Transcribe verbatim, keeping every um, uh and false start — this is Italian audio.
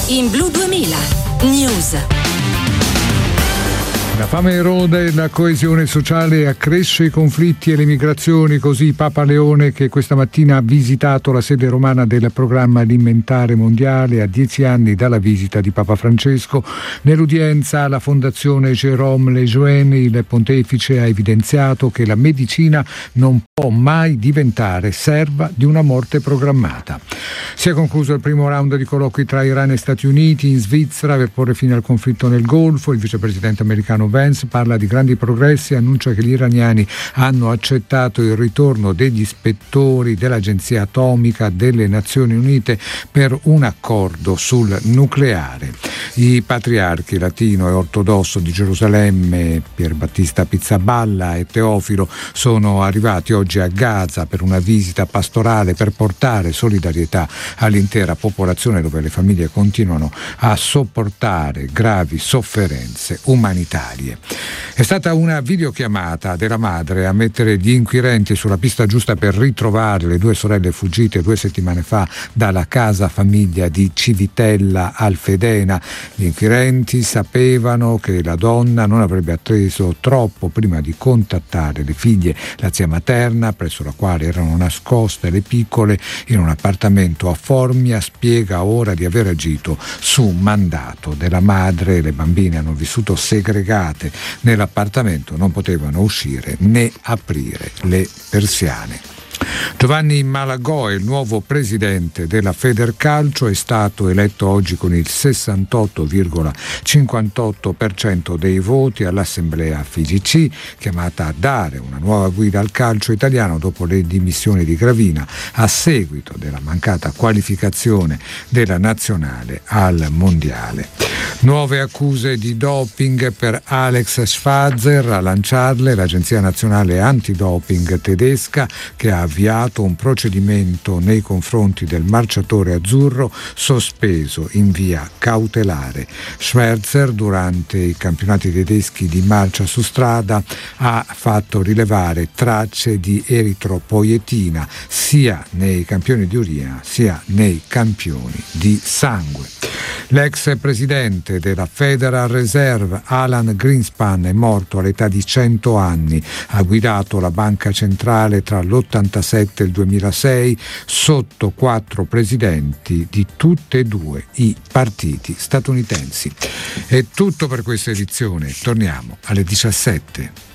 In Blu duemila News. La fame erode la coesione sociale, accresce i conflitti e le migrazioni, così Papa Leone, che questa mattina ha visitato la sede romana del Programma Alimentare Mondiale a dieci anni dalla visita di Papa Francesco. Nell'udienza alla Fondazione Jérôme Lejeune il pontefice ha evidenziato che la medicina non può mai diventare serva di una morte programmata. Si è concluso il primo round di colloqui tra Iran e Stati Uniti in Svizzera per porre fine al conflitto nel Golfo. Il vicepresidente americano Vance parla di grandi progressi e annuncia che gli iraniani hanno accettato il ritorno degli ispettori dell'Agenzia Atomica delle Nazioni Unite per un accordo sul nucleare. I patriarchi latino e ortodosso di Gerusalemme, Pier Battista Pizzaballa e Teofilo, sono arrivati oggi a Gaza per una visita pastorale per portare solidarietà all'intera popolazione, dove le famiglie continuano a sopportare gravi sofferenze umanitarie. È stata una videochiamata della madre a mettere gli inquirenti sulla pista giusta per ritrovare le due sorelle fuggite due settimane fa dalla casa famiglia di Civitella Alfedena. Gli inquirenti sapevano che la donna non avrebbe atteso troppo prima di contattare le figlie, la zia materna, presso la quale erano nascoste le piccole in un appartamento a Formia, spiega ora di aver agito su mandato della madre. Le bambine hanno vissuto segregate nell'appartamento, non potevano uscire né aprire le persiane. Giovanni Malagò è il nuovo presidente della Federcalcio, è stato eletto oggi con il sessantotto virgola cinquantotto per cento dei voti all'assemblea F I G C, chiamata a dare una nuova guida al calcio italiano dopo le dimissioni di Gravina a seguito della mancata qualificazione della nazionale al mondiale. Nuove accuse di doping per Alex Schwarzer, a lanciarle l'Agenzia Nazionale Antidoping tedesca, che ha avviato un procedimento nei confronti del marciatore azzurro sospeso in via cautelare. Schwarzer, durante i campionati tedeschi di marcia su strada, ha fatto rilevare tracce di eritropoietina sia nei campioni di urina sia nei campioni di sangue. L'ex presidente della Federal Reserve, Alan Greenspan, è morto all'età di cento anni. Ha guidato la banca centrale tra l'ottantasette e il duemilasei sotto quattro presidenti di tutte e due i partiti statunitensi. È tutto per questa edizione. Torniamo alle diciassette.